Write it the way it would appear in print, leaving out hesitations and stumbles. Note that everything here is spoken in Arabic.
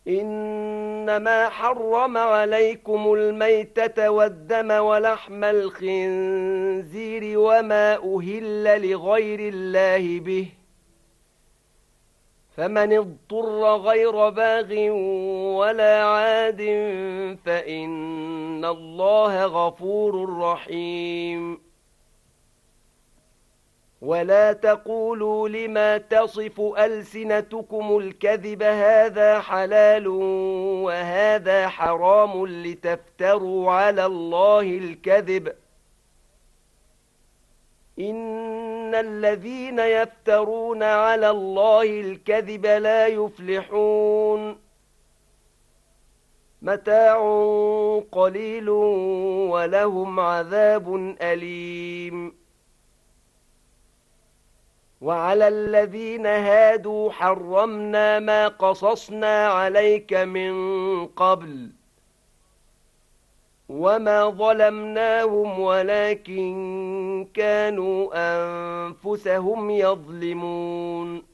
إنما حرم عليكم الميتة والدم ولحم الخنزير وما أهل لغير الله به، فمن اضطر غير باغ ولا عاد فإن الله غفور رحيم. ولا تقولوا لما تصف ألسنتكم الكذب هذا حلال وهذا حرام لتفتروا على الله الكذب، إن الذين يفترون على الله الكذب لا يفلحون. متاع قليل ولهم عذاب أليم. وعلى الذين هادوا حرمنا ما قصصنا عليك من قبل وما ظلمناهم ولكن كانوا أنفسهم يظلمون.